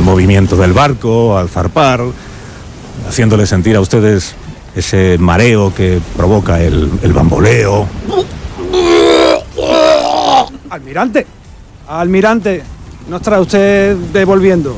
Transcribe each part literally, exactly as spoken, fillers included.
movimiento del barco al zarpar, haciéndoles sentir a ustedes ese mareo que provoca el, el bamboleo. Almirante, almirante, ¿nos trae usted devolviendo?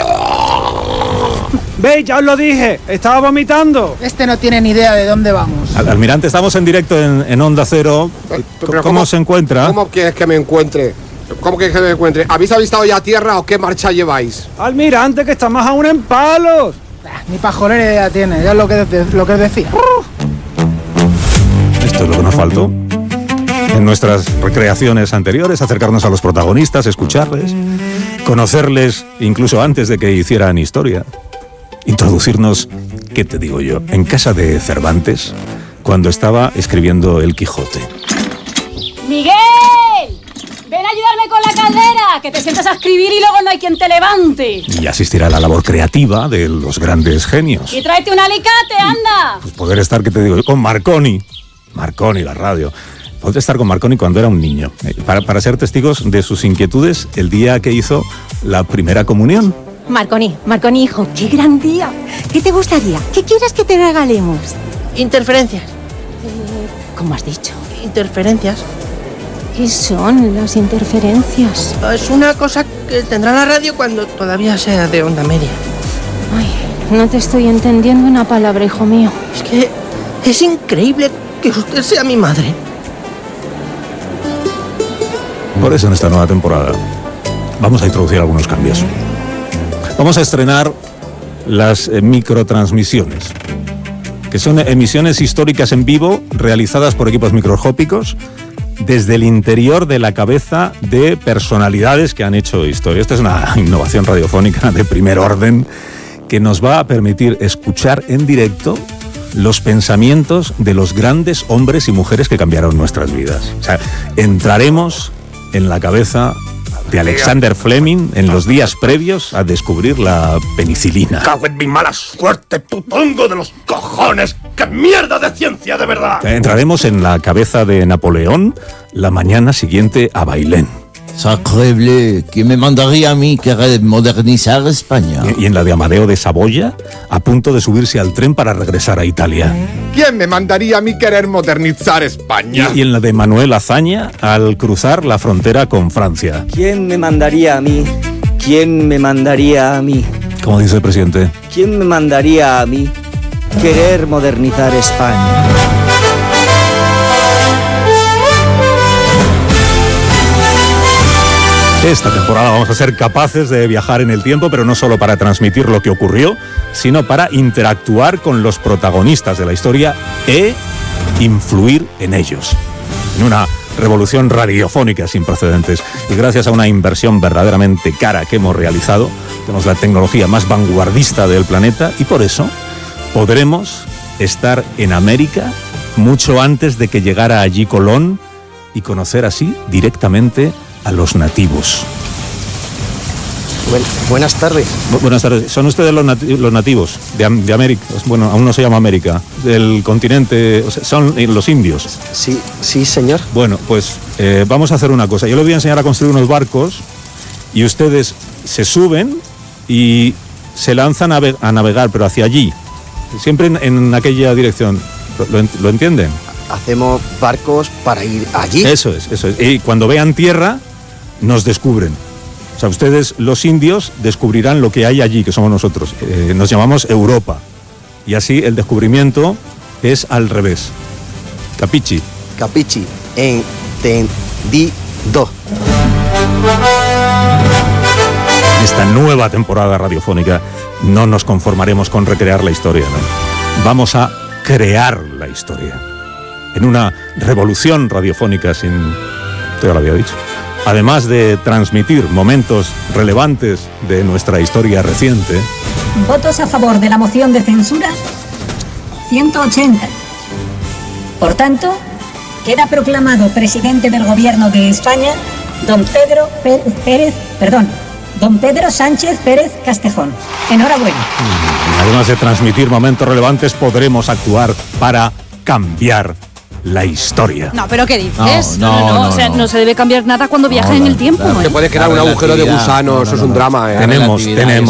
¿Veis? Ya os lo dije, estaba vomitando. Este no tiene ni idea de dónde vamos. Al, almirante, estamos en directo en, en Onda Cero. ¿Cómo, ¿Cómo se encuentra? ¿Cómo quieres que me encuentre? ¿Cómo quieres que me encuentre? ¿Habéis avistado ya tierra o qué marcha lleváis? Almirante, que estamos aún en palos. Ni pajolera idea tiene, ya es lo que, lo que decía. Esto es lo que nos faltó en nuestras recreaciones anteriores, acercarnos a los protagonistas, escucharles, conocerles incluso antes de que hicieran historia, introducirnos, ¿qué te digo yo?, en casa de Cervantes, cuando estaba escribiendo El Quijote. ¡Miguel! ¡Ven a ayudarme con la caldera! Que te sientas a escribir y luego no hay quien te levante. Y asistir a la labor creativa de los grandes genios. Y tráete un alicate, anda. Pues poder estar, ¿qué te digo?, con Marconi. Marconi, la radio. Poder estar con Marconi cuando era un niño. Para, para ser testigos de sus inquietudes el día que hizo la primera comunión. Marconi, Marconi, hijo, qué gran día. ¿Qué te gustaría? ¿Qué quieres que te regalemos? Interferencias. Eh, ¿Cómo has dicho? Interferencias. ¿Qué son las interferencias? Es una cosa que tendrá la radio cuando todavía sea de onda media. Ay, no te estoy entendiendo una palabra, hijo mío. Es que es increíble que usted sea mi madre. Por eso en esta nueva temporada vamos a introducir algunos cambios. Vamos a estrenar las eh, microtransmisiones, que son emisiones históricas en vivo realizadas por equipos microscópicos desde el interior de la cabeza de personalidades que han hecho historia. Esta es una innovación radiofónica de primer orden que nos va a permitir escuchar en directo los pensamientos de los grandes hombres y mujeres que cambiaron nuestras vidas. O sea, entraremos en la cabeza de Alexander Fleming en los días previos a descubrir la penicilina. ¡Cago en mi mala suerte, putongo de los cojones! ¡Qué mierda de ciencia, de verdad! Entraremos en la cabeza de Napoleón la mañana siguiente a Bailén. Sacre bleu, ¿quién me mandaría a mí querer modernizar España? Y en la de Amadeo de Saboya, a punto de subirse al tren para regresar a Italia. ¿Quién me mandaría a mí querer modernizar España? Y, y en la de Manuel Azaña, al cruzar la frontera con Francia. ¿Quién me mandaría a mí? ¿Quién me mandaría a mí? ¿Cómo dice el presidente? ¿Quién me mandaría a mí querer modernizar España? Esta temporada vamos a ser capaces de viajar en el tiempo, pero no solo para transmitir lo que ocurrió, sino para interactuar con los protagonistas de la historia e influir en ellos. En una revolución radiofónica sin precedentes. Y gracias a una inversión verdaderamente cara que hemos realizado, tenemos la tecnología más vanguardista del planeta y por eso podremos estar en América mucho antes de que llegara allí Colón y conocer así directamente a los nativos. Buen, buenas tardes. Bu- buenas tardes. ¿Son ustedes los, nati- los nativos de, de América? Bueno, aún no se llama América. Del continente, o sea, son los indios. Sí, sí, señor. Bueno, pues eh, vamos a hacer una cosa. Yo les voy a enseñar a construir unos barcos y ustedes se suben y se lanzan a, ve- a navegar, pero hacia allí. Siempre en, en aquella dirección. ¿Lo, lo, ¿Lo entienden? Hacemos barcos para ir allí. Eso es, eso es. Y cuando vean tierra, nos descubren. O sea, ustedes, los indios, descubrirán lo que hay allí, que somos nosotros. Eh, nos llamamos Europa. Y así el descubrimiento es al revés. Capichi. Capichi. Entendido. Esta nueva temporada radiofónica no nos conformaremos con recrear la historia, ¿no? Vamos a crear la historia. En una revolución radiofónica sin... Te lo había dicho. Además de transmitir momentos relevantes de nuestra historia reciente. Votos a favor de la moción de censura, ciento ochenta. Por tanto, queda proclamado presidente del Gobierno de España, don Pedro Pérez, perdón, don Pedro Sánchez Pérez Castejón. Enhorabuena. Además de transmitir momentos relevantes, podremos actuar para cambiar la historia. No, pero ¿qué dices? No, no, no, o sea, no. no se debe cambiar nada cuando viaja en el tiempo. Te puede crear un agujero de gusano, eso es un drama. ¿eh? Tenemos, tenemos.